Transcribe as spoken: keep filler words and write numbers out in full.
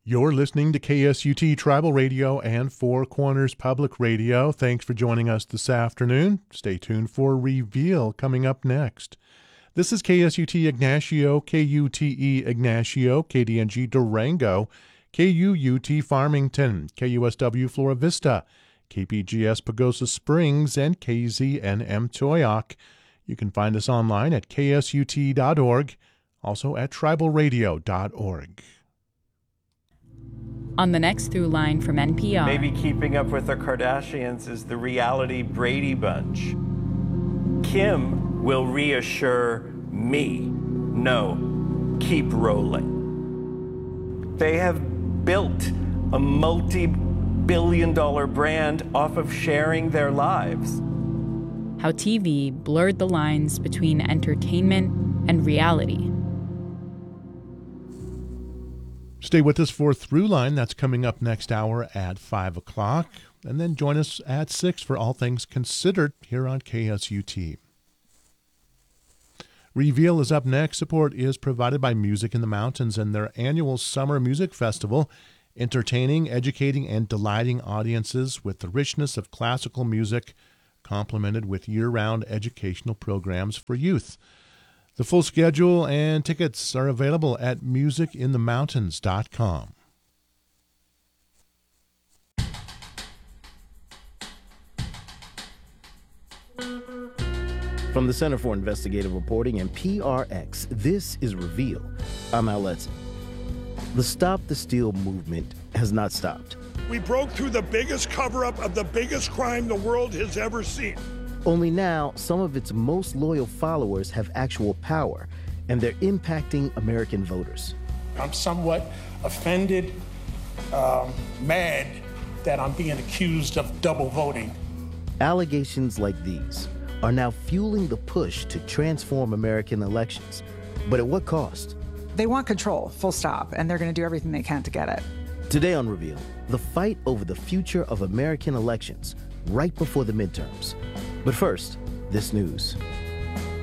You're listening to K S U T Tribal Radio and Four Corners Public Radio. Thanks for joining us this afternoon. Stay tuned for Reveal coming up next. This is K S U T Ignacio, K U T E Ignacio, K D N G Durango, K U U T Farmington, K U S W Flora Vista, K P G S Pagosa Springs, and K Z N M Toyoak. You can find us online at K S U T dot org, also at tribal radio dot org. On the next through line from N P R. Maybe Keeping Up with the Kardashians is the reality Brady Bunch. Kim will reassure me, no, keep rolling. They have built a multi-billion dollar brand off of sharing their lives. How T V blurred the lines between entertainment and reality. Stay with us for Throughline. That's coming up next hour at five o'clock. And then join us at six for All Things Considered here on K S U T. Reveal is up next. Support is provided by Music in the Mountains and their annual Summer Music Festival, entertaining, educating, and delighting audiences with the richness of classical music, complemented with year-round educational programs for youth. The full schedule and tickets are available at music in the mountains dot com. From the Center for Investigative Reporting and P R X, this is Reveal. I'm Al Letson. The Stop the Steal movement has not stopped. We broke through the biggest cover-up of the biggest crime the world has ever seen. Only now, some of its most loyal followers have actual power, and they're impacting American voters. I'm somewhat offended, um, mad that I'm being accused of double voting. Allegations like these are now fueling the push to transform American elections. But at what cost? They want control, full stop, and they're going to do everything they can to get it. Today on Reveal, the fight over the future of American elections right before the midterms. But first, this news.